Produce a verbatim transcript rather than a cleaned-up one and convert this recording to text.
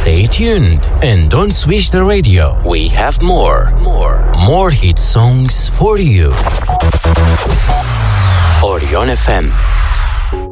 Stay tuned and don't switch the radio. We have more, more, more hit songs for you. Orion F M.